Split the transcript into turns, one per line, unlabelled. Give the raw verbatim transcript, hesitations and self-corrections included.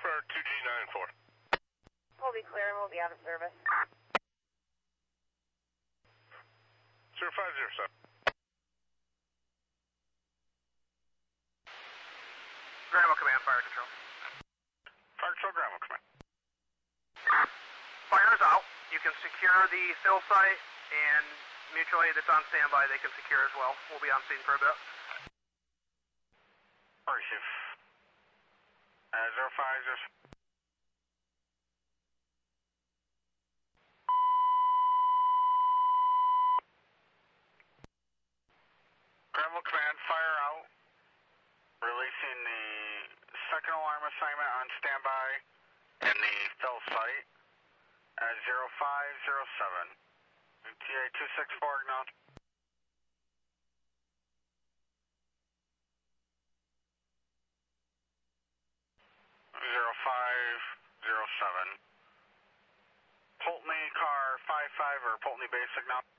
for two G nine four.
We'll be clear and we'll be out of service.
zero five zero seven.
Grandma Command, Fire Control.
Fire Control, Grandma Command.
Fire's out. You can secure the fill site, and mutual aid that's on standby, they can secure as well. We'll be on scene for a bit.
Receive. Uh, zero five zero seven. Grandma Command, fire out. Releasing the second alarm assignment on standby in the fill site at zero five zero seven. T A two six four, acknowledge. zero five zero seven. Pulteney car five five or Pulteney base, acknowledge.